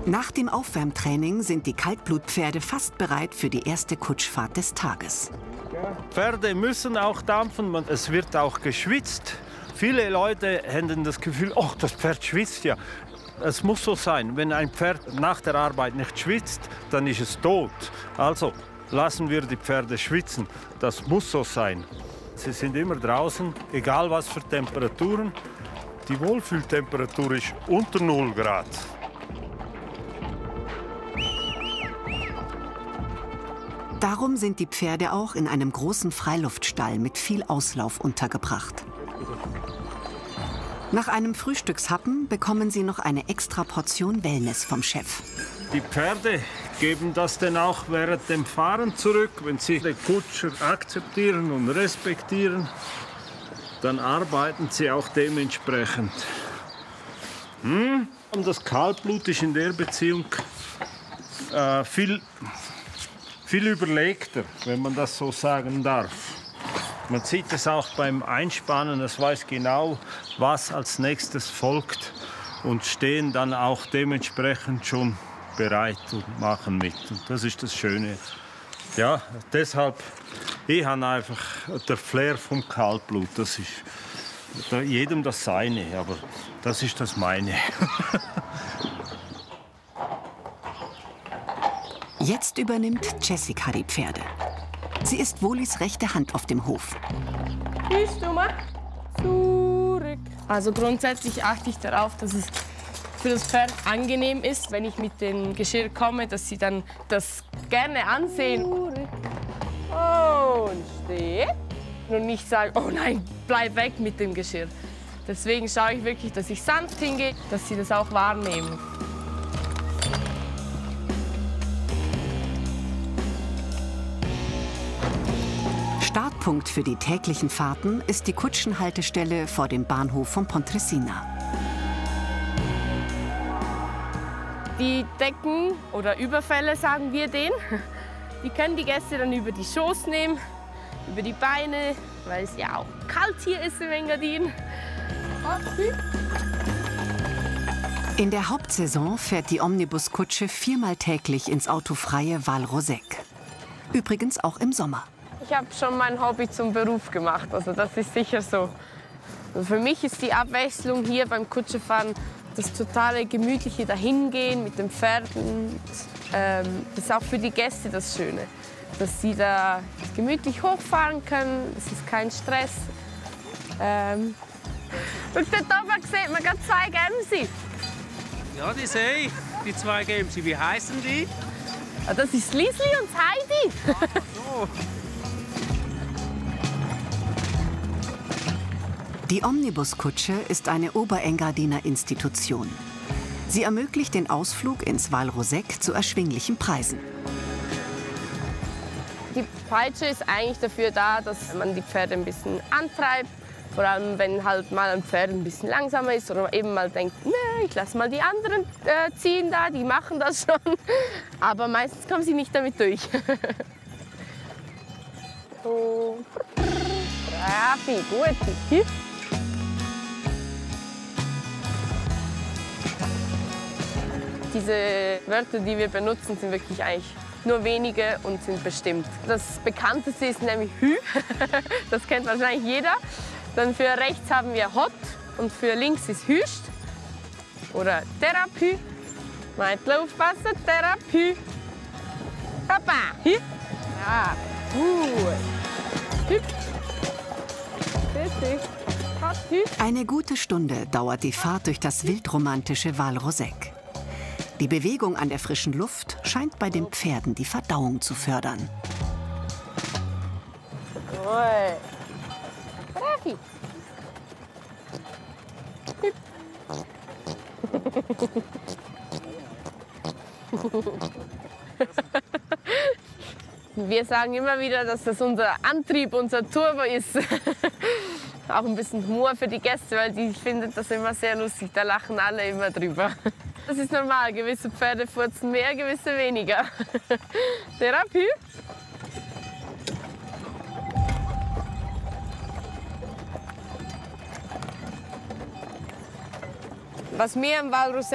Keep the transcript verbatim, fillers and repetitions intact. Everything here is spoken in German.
Nach dem Aufwärmtraining sind die Kaltblutpferde fast bereit für die erste Kutschfahrt des Tages. Pferde müssen auch dampfen, es wird auch geschwitzt. Viele Leute haben das Gefühl, oh, das Pferd schwitzt ja. Es muss so sein, wenn ein Pferd nach der Arbeit nicht schwitzt, dann ist es tot. Also lassen wir die Pferde schwitzen, das muss so sein. Sie sind immer draußen, egal was für Temperaturen. Die Wohlfühltemperatur ist unter null Grad. Darum sind die Pferde auch in einem großen Freiluftstall mit viel Auslauf untergebracht. Nach einem Frühstückshappen bekommen sie noch eine extra Portion Wellness vom Chef. Die Pferde geben das dann auch während dem Fahren zurück. Wenn sie den Kutscher akzeptieren und respektieren, dann arbeiten sie auch dementsprechend. Hm? Und das Kaltblut ist in der Beziehung äh, viel, viel überlegter, wenn man das so sagen darf. Man sieht es auch beim Einspannen, es weiß genau, was als nächstes folgt und stehen dann auch dementsprechend schon bereit und machen mit. Und das ist das Schöne. Ja, deshalb, ich habe einfach der Flair vom Kaltblut. Das ist jedem das Seine, aber das ist das meine. Jetzt übernimmt Jessica die Pferde. Sie ist Wohlis rechte Hand auf dem Hof. Bist du mal zurück? Also grundsätzlich achte ich darauf, dass es für das Pferd angenehm ist, wenn ich mit dem Geschirr komme, dass sie dann das gerne ansehen. Und steh. Und nicht sagen, oh nein, bleib weg mit dem Geschirr. Deswegen schaue ich wirklich, dass ich sanft hingehe, dass sie das auch wahrnehmen. Startpunkt für die täglichen Fahrten ist die Kutschenhaltestelle vor dem Bahnhof von Pontresina. Die Decken oder Überfälle, sagen wir denen, die können die Gäste dann über die Schoß nehmen, über die Beine, weil es ja auch kalt hier ist im Engadin. In der Hauptsaison fährt die Omnibuskutsche viermal täglich ins autofreie Val Roseg. Übrigens auch im Sommer. Ich habe schon mein Hobby zum Beruf gemacht, also das ist sicher so. Also für mich ist die Abwechslung hier beim Kutschefahren das totale gemütliche Dahingehen mit den Pferden. Ähm, das ist auch für die Gäste das Schöne, dass sie da gemütlich hochfahren können. Es ist kein Stress. Ähm, und dort oben sieht man gerade zwei Gämse. Ja, die sehe ich, die zwei Gämse. Wie heißen die? Ah, das ist Lisli und Heidi. Ach so. Die Omnibuskutsche ist eine Oberengadiner Institution. Sie ermöglicht den Ausflug ins Val Roseg zu erschwinglichen Preisen. Die Peitsche ist eigentlich dafür da, dass man die Pferde ein bisschen antreibt. Vor allem, wenn halt mal ein Pferd ein bisschen langsamer ist oder eben mal denkt, nee, ich lasse mal die anderen äh, ziehen da, die machen das schon. Aber meistens kommen sie nicht damit durch. So. Bravi, gut. Diese Wörter, die wir benutzen, sind wirklich eigentlich nur wenige und sind bestimmt. Das bekannteste ist nämlich Hü. Das kennt wahrscheinlich jeder. Dann für rechts haben wir Hot und für links ist Hüst. Oder Therapie. Meint aufpassen, Therapie. Papa. Hü. Ja, gut. Hü. Bitte. Hot, Hü. Eine gute Stunde dauert die Fahrt durch das wildromantische Val Roseg. Die Bewegung an der frischen Luft scheint bei den Pferden die Verdauung zu fördern. Bravi. Wir sagen immer wieder, dass das unser Antrieb, unser Turbo ist. Auch ein bisschen Humor für die Gäste, weil die finden das immer sehr lustig. Da lachen alle immer drüber. Das ist normal. Gewisse Pferde furzen mehr, gewisse weniger. Therapie. Was mir im Val Roseg